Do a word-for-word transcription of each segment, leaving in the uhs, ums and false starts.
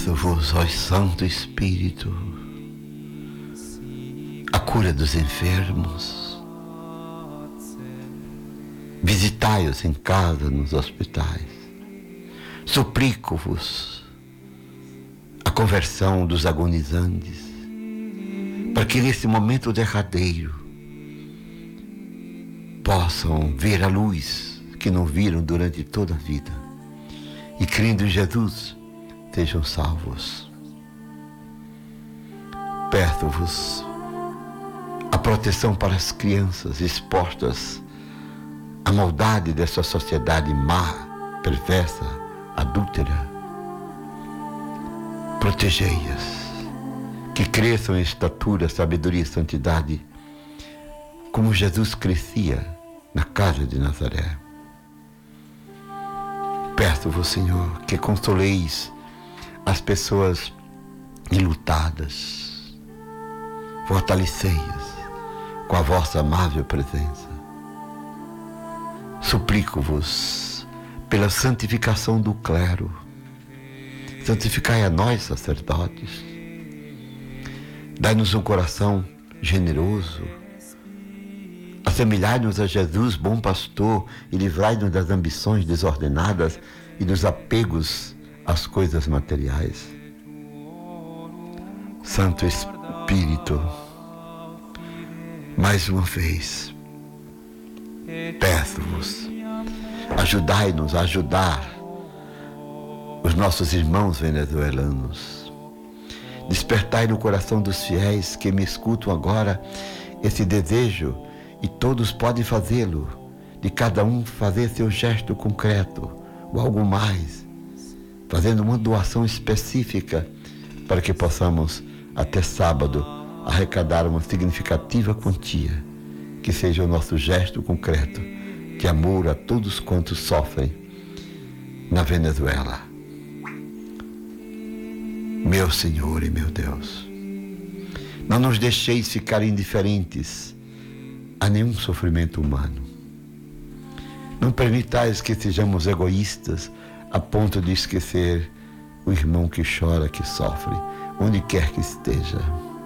Peço-vos, ó Santo Espírito, a cura dos enfermos. Visitai-os em casa, nos hospitais. Suplico-vos a conversão dos agonizantes, para que nesse momento derradeiro possam ver a luz que não viram durante toda a vida e, crendo em Jesus, sejam salvos. Peço-vos a proteção para as crianças expostas à maldade dessa sociedade má, perversa, adúltera. Protegei-as, que cresçam em estatura, sabedoria e santidade, como Jesus crescia na casa de Nazaré. Peço-vos, Senhor, que consoleis as pessoas enlutadas. Fortalecei-as com a vossa amável presença. Suplico-vos pela santificação do clero. Santificai a nós, sacerdotes. Dai-nos um coração generoso. Assemelhai-nos a Jesus, bom pastor, e livrai-nos das ambições desordenadas e dos apegos às coisas materiais. Santo Espírito, mais uma vez, peço-vos, ajudai-nos a ajudar os nossos irmãos venezuelanos. Despertai no coração dos fiéis que me escutam agora esse desejo, e todos podem fazê-lo, de cada um fazer seu gesto concreto, ou algo mais, fazendo uma doação específica, para que possamos, até sábado, arrecadar uma significativa quantia, que seja o nosso gesto concreto de amor a todos quantos sofrem na Venezuela. Meu Senhor e meu Deus, não nos deixeis ficar indiferentes a nenhum sofrimento humano. Não permitais que sejamos egoístas a ponto de esquecer o irmão que chora, que sofre, onde quer que esteja.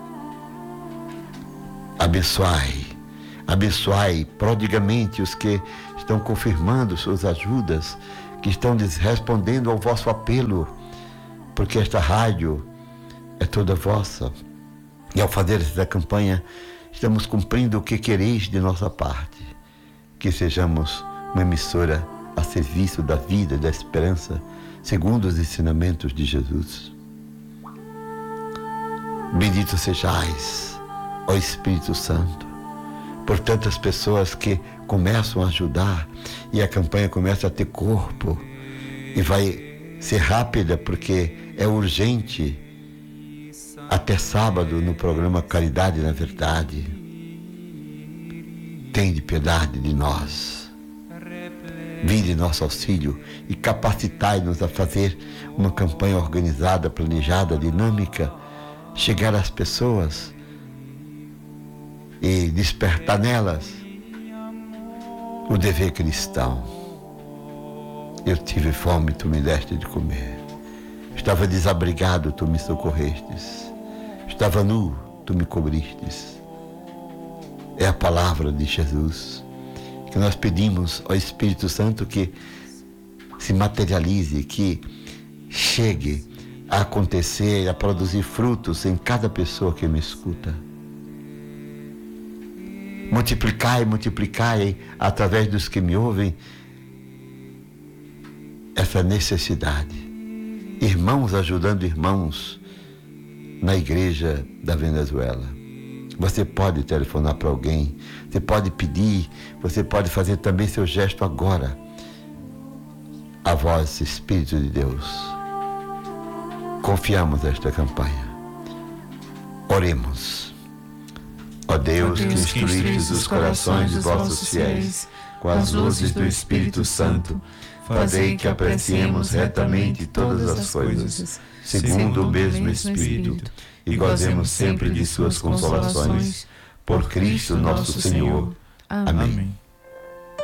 Abençoai, abençoai prodigamente os que estão confirmando suas ajudas, que estão respondendo ao vosso apelo, porque esta rádio é toda vossa. E ao fazer esta campanha, estamos cumprindo o que quereis de nossa parte, que sejamos uma emissora a serviço da vida e da esperança, segundo os ensinamentos de Jesus. Bendito sejais, ó Espírito Santo, por tantas pessoas que começam a ajudar, e a campanha começa a ter corpo, e vai ser rápida porque é urgente. Até sábado, no programa Caridade na Verdade. Tende piedade de nós. Vinde nosso auxílio e capacitai-nos a fazer uma campanha organizada, planejada, dinâmica, chegar às pessoas e despertar nelas o dever cristão. Eu tive fome, tu me deste de comer. Estava desabrigado, tu me socorrestes. Estava nu, tu me cobristes. É a palavra de Jesus que nós pedimos ao Espírito Santo que se materialize, que chegue a acontecer, a produzir frutos em cada pessoa que me escuta. Multiplicai, multiplicai através dos que me ouvem essa necessidade. Irmãos ajudando irmãos na igreja da Venezuela. Você pode telefonar para alguém, você pode pedir, você pode fazer também seu gesto agora. A voz, Espírito de Deus. Confiamos nesta campanha. Oremos. Ó Deus, que instruístes os corações de vossos fiéis com as luzes do Espírito Santo, fazei que apreciemos retamente todas as coisas, segundo o mesmo Espírito, e gozemos sempre de suas consolações. Por Cristo nosso Senhor. Amém.